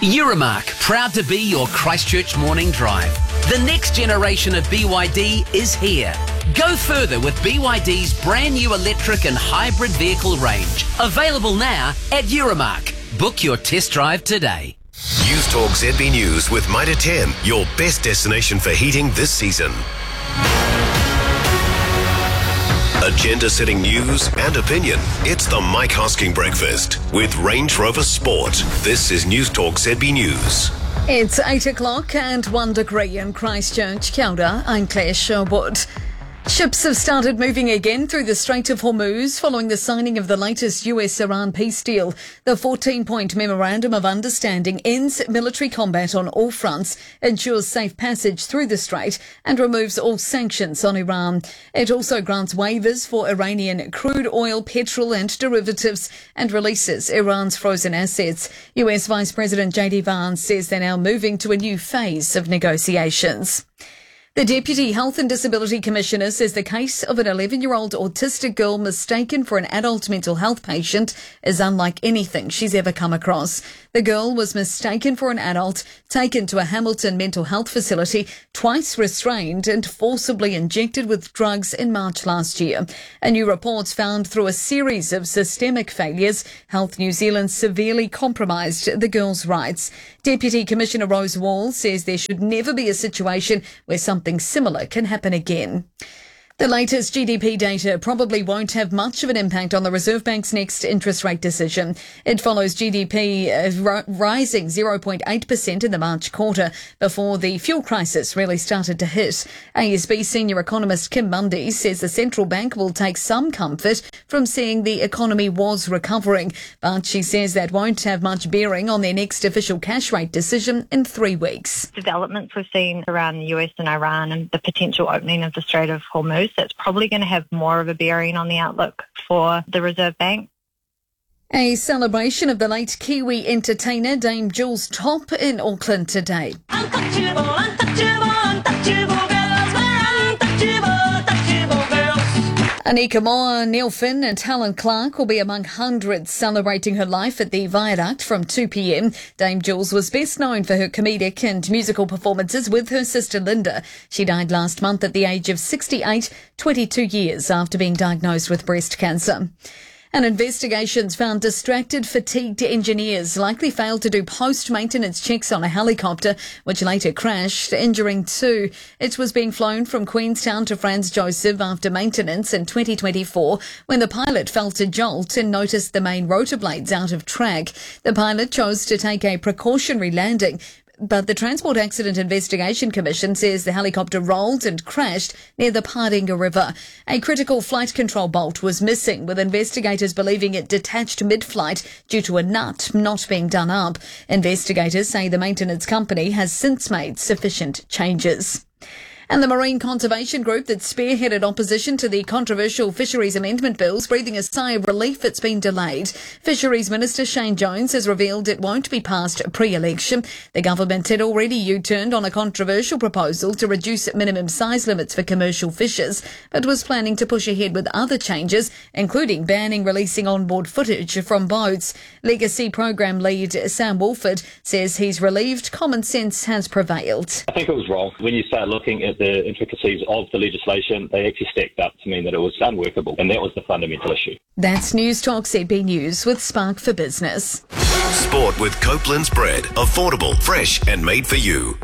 Euromark, proud to be your Christchurch morning drive. The next generation of BYD is here. Go further with BYD's brand new electric and hybrid vehicle range. Available now at Euromark. Book your test drive today. News Talk ZB News with Mitre 10, your best destination for heating this season. Agenda-setting news and opinion. It's the Mike Hosking Breakfast with Range Rover Sport. This is News Talk ZB News. It's 8 o'clock and 1 degree in Christchurch. Kia ora, I'm Claire Sherwood. Ships have started moving again through the Strait of Hormuz following the signing of the latest US-Iran peace deal. The 14-point Memorandum of Understanding ends military combat on all fronts, ensures safe passage through the strait and removes all sanctions on Iran. It also grants waivers for Iranian crude oil, petrol and derivatives and releases Iran's frozen assets. US Vice President J.D. Vance says they're now moving to a new phase of negotiations. The Deputy Health and Disability Commissioner says the case of an 11-year-old autistic girl mistaken for an adult mental health patient is unlike anything she's ever come across. The girl was mistaken for an adult, taken to a Hamilton mental health facility, twice restrained and forcibly injected with drugs in March last year. A new report found through a series of systemic failures, Health New Zealand severely compromised the girl's rights. Deputy Commissioner Rose Wall says there should never be a situation where something similar can happen again. The latest GDP data probably won't have much of an impact on the Reserve Bank's next interest rate decision. It follows GDP rising 0.8% in the March quarter before the fuel crisis really started to hit. ASB senior economist Kim Mundy says the central bank will take some comfort from seeing the economy was recovering, but she says that won't have much bearing on their next official cash rate decision in 3 weeks. Developments we've seen around the US and Iran and the potential opening of the Strait of Hormuz, that's probably going to have more of a bearing on the outlook for the Reserve Bank. A celebration of the late Kiwi entertainer Dame Jules Top in Auckland today. Untouchable, untouchable, untouchable girls, we're untouchable girls. Anika Moore, Neil Finn and Helen Clark will be among hundreds celebrating her life at the Viaduct from 2 p.m. Dame Jules was best known for her comedic and musical performances with her sister Linda. She died last month at the age of 68, 22 years after being diagnosed with breast cancer. And investigations found distracted, fatigued engineers likely failed to do post-maintenance checks on a helicopter, which later crashed, injuring 2. It was being flown from Queenstown to Franz Joseph after maintenance in 2024 when the pilot felt a jolt and noticed the main rotor blades out of track. The pilot chose to take a precautionary landing, but the Transport Accident Investigation Commission says the helicopter rolled and crashed near the Paringa River. A critical flight control bolt was missing, with investigators believing it detached mid-flight due to a nut not being done up. Investigators say the maintenance company has since made sufficient changes. And the Marine Conservation Group that spearheaded opposition to the controversial Fisheries Amendment Bills breathing a sigh of relief it's been delayed. Fisheries Minister Shane Jones has revealed it won't be passed pre-election. The government had already U-turned on a controversial proposal to reduce minimum size limits for commercial fishers, but was planning to push ahead with other changes, including banning releasing onboard footage from boats. Legacy Program Lead Sam Wolford says he's relieved common sense has prevailed. I think it was wrong. When you start looking at the intricacies of the legislation, they actually stacked up to mean that it was unworkable, and that was the fundamental issue. That's News Talk ZB News with Spark for Business. Sport with Copeland's Bread. Affordable, fresh and made for you.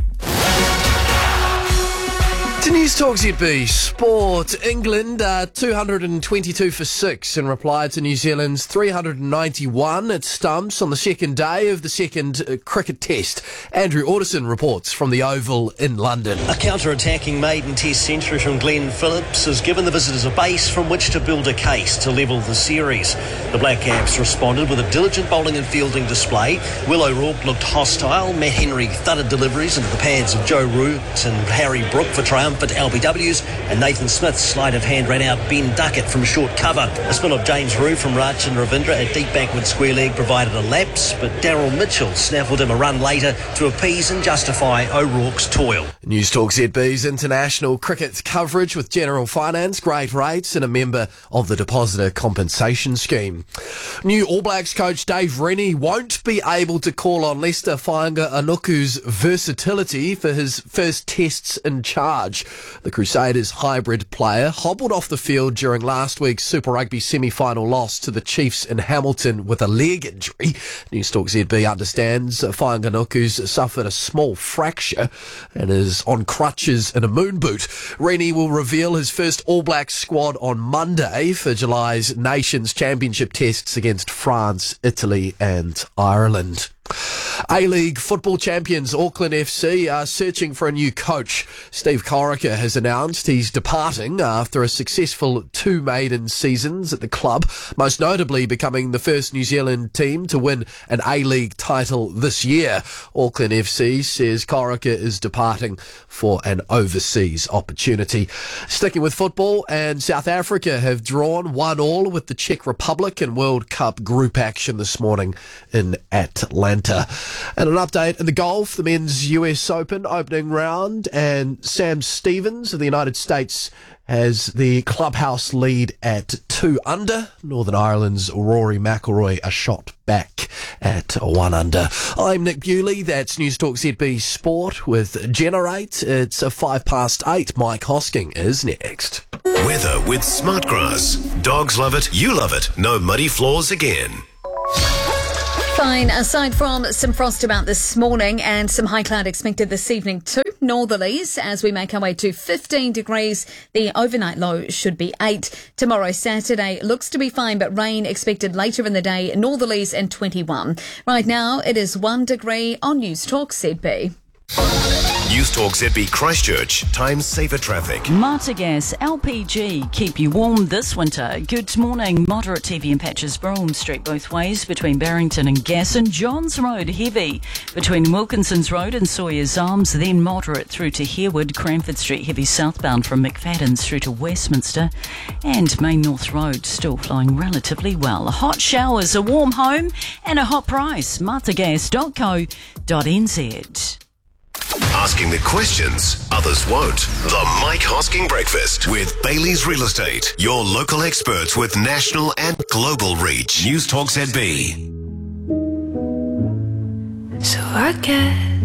To News Talk ZB Sport, England 222 for 6 in reply to New Zealand's 391 at Stumps on the second day of the second cricket test. Andrew Alderson reports from the Oval in London. A counter-attacking maiden test century from Glenn Phillips has given the visitors a base from which to build a case to level the series. The Black Caps responded with a diligent bowling and fielding display. Will O'Rourke looked hostile. Matt Henry thudded deliveries into the pads of Joe Root and Harry Brook for triumph triumph at LBW's, and Nathan Smith's sleight of hand ran out Ben Duckett from short cover. A spin of James Rue from Rachin Ravindra at deep backward square leg provided a lapse, but Daryl Mitchell snaffled him a run later to appease and justify O'Rourke's toil. News Talk ZB's international cricket coverage with General Finance, great rates and a member of the Depositor Compensation Scheme. New All Blacks coach Dave Rennie won't be able to call on Lester Fainga'anuku's versatility for his first tests in charge. The Crusaders hybrid player hobbled off the field during last week's Super Rugby semi-final loss to the Chiefs in Hamilton with a leg injury. News Talk ZB understands Fainga'anuku's suffered a small fracture and is on crutches in a moon boot. Rennie will reveal his first All Blacks squad on Monday for July's Nations Championship tests against France, Italy and Ireland. A-League football champions Auckland FC are searching for a new coach. Steve Corica has announced he's departing after a successful 2 maiden seasons at the club, most notably becoming the first New Zealand team to win an A-League title this year. Auckland FC says Corica is departing for an overseas opportunity. Sticking with football, and South Africa have drawn 1-1 with the Czech Republic in World Cup group action this morning in Atlanta. And an update in the golf, the men's US Open opening round, and Sam Stevens of the United States has the clubhouse lead at 2 under. Northern Ireland's Rory McIlroy a shot back at 1 under. I'm Nick Bewley. That's News Talk ZB Sport with Generate. It's 8:05. Mike Hosking is next. Weather with Smartgrass. Dogs love it, you love it. No muddy floors again. Fine, aside from some frost about this morning and some high cloud expected this evening too. Northerlies as we make our way to 15 degrees. The overnight low should be 8. Tomorrow, Saturday, looks to be fine, but rain expected later in the day. Northerlies and 21. Right now, it is 1 degree on News Talk ZB. News Talk ZB Christchurch. Time saver traffic. Marta Gas LPG, keep you warm this winter. Good morning. Moderate heavy in patches Broome Street both ways between Barrington and Gasson. Johns Road heavy between Wilkinson's Road and Sawyer's Arms. Then moderate through to Harewood. Cranford Street heavy southbound from McFadden's through to Westminster. And Main North Road still flowing relatively well. Hot showers, a warm home and a hot price. martagas.co.nz. Asking the questions others won't. The Mike Hosking Breakfast with Bailey's Real Estate. Your local experts with national and global reach. News Talk ZB. So I guess